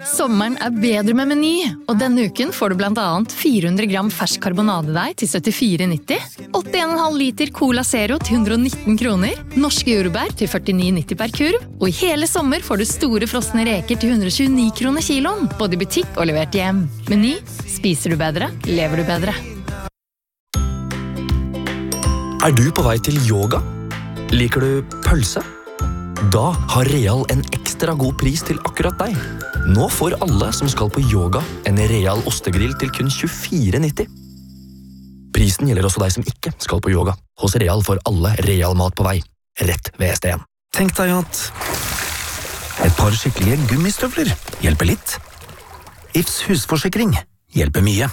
Sommeren bedre med Meny, og denne uken får du blant annet 400 gram fersk karbonadedeig til 74,90, 81,5 liter Cola Zero til 119 kroner, norske jordbær til 49,90 per kurv, og i hele sommer får du store frosne reker til 129 kroner kiloen, både i butikk og levert hjem. Meny, spiser du bedre, lever du bedre. Du på vei til yoga? Liker du pølse? Da har Real en ekstra god pris til akkurat deg. Nå får alle som skal på yoga en Real ostegrill til kun 24,90. Prisen gjelder også deg som ikke skal på yoga. Hos Real får alle Real mat på vei, rett ved ST1. Tenk deg at et par skikkelige gummistøvler hjelper litt. Ifs husforsikring hjelper mye.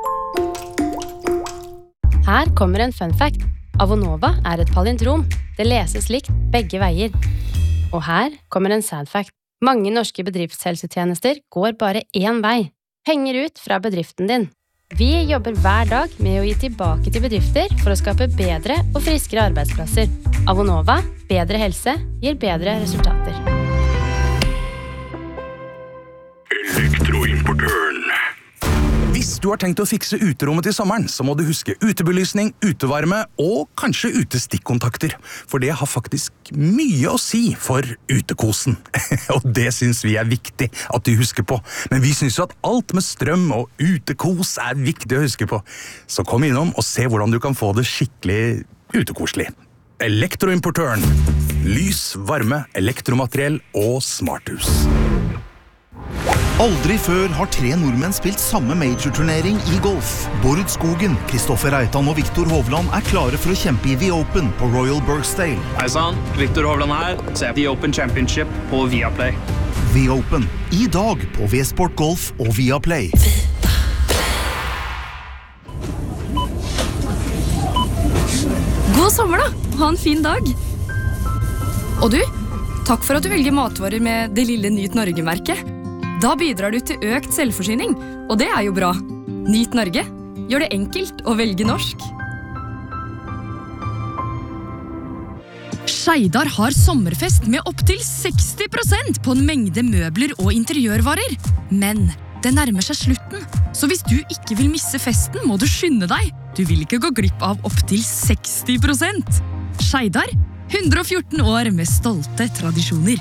Her kommer en fun fact. Avonova et palindrom. Det leses likt begge veier. Og her kommer en sad fact. Mange norske bedriftshelsetjenester går bare én vei. Penger ut fra bedriften din. Vi jobber hver dag med å gi tilbake til bedrifter for å skape bedre og friskere arbeidsplasser. Avonova, bedre helse, gir bedre resultater. Elektroimportøren. Hvis du har tenkt å fikse uterommet til sommeren, så må du huske utebelysning, utevarme og kanskje utestikkontakter. For det har faktisk mye å si for utekosen. Og det synes vi viktig at du husker på. Men vi synes jo at alt med strøm og utekos viktig å huske på. Så kom innom og se hvordan du kan få det skikkelig utekoselig. Elektroimportøren. Lys, varme, elektromateriell og smarthus. Aldri før har 3 nordmenn spilt samme major-turnering i golf. Bård Skogen, Kristoffer Reitan og Viktor Hovland klare for å kjempe i The Open på Royal Birkdale. Hei sann, Viktor Hovland her, ser The Open Championship på Viaplay. The Open, i dag på V-Sport Golf og Viaplay. God sommer da, ha en fin dag. Og du, takk for at du velger matvarer med det lille Nyt Norge-merket. Da bidrar du til økt selvforsyning, og det jo bra. Nyt Norge, gjør det enkelt å velge norsk. Skeidar har sommerfest med opp til 60% på en mengde møbler og interiørvarer. Men det nærmer seg slutten, så hvis du ikke vil misse festen, må du skynde deg. Du vil ikke gå glipp av opp til 60%. Skeidar, 114 år med stolte tradisjoner.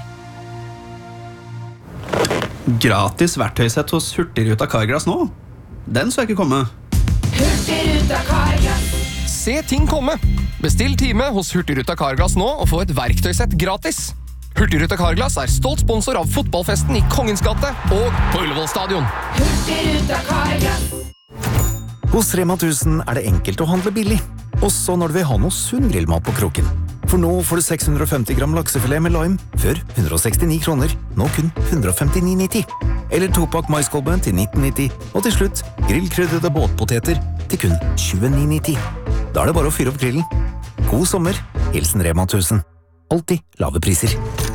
Gratis verktøysett hos Hurtigruta Carglass nå. Den så jeg ikke komme. Hurtigruta Carglass. Se ting komme. Bestill time hos Hurtigruta Carglass nå og få et verktøysett gratis. Hurtigruta Carglass stolt sponsor av fotballfesten i Kongens gate og på Ullevål stadion. Hurtigruta Carglass. Hos Rema 1000 det enkelt å handle billig. Også når du vil ha noe sunn grillmat på kroken. For nå får du 650 gram laksefilet med lime, før 169 kroner, nå kun 159,90. Eller 2-pakk maiskolbe til 19,90. Og til slutt, grillkryddede båtpoteter til kun 29,90. Da det bare å fyre opp grillen. God sommer, hilsen Rema 1000. Alltid lave priser.